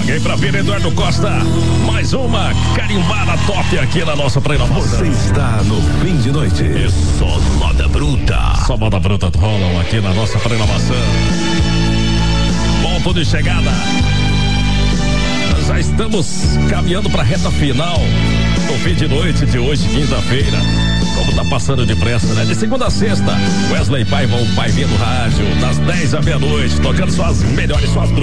Cheguei pra ver Eduardo Costa. Mais uma carimbada top aqui na nossa programação. Você está no Fim de Noite. É só moda bruta. Só moda bruta rolam aqui na nossa programação. Ponto de chegada. Nós já estamos caminhando pra reta final do Fim de Noite de hoje, quinta-feira. Como tá passando depressa, né? De segunda a sexta, Wesley Paiva, o pai do rádio, das 10 à meia-noite, tocando suas melhores, suas